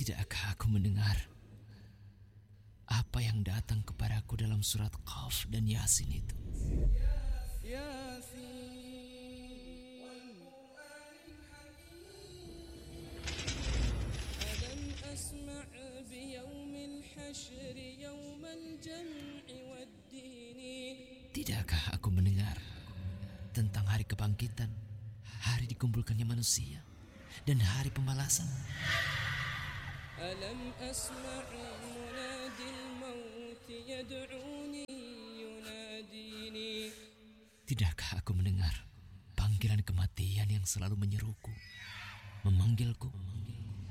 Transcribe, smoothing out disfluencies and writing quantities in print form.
Tidakkah aku mendengar apa yang datang kepadaku dalam surat Qaf dan Yasin itu? Tidakkah aku mendengar tentang hari kebangkitan, hari dikumpulkannya manusia, dan hari pembalasan? ألم أسمع منادي الموت يدعوني يناديني. Tidakkah aku mendengar panggilan kematian yang selalu menyeruku, memanggilku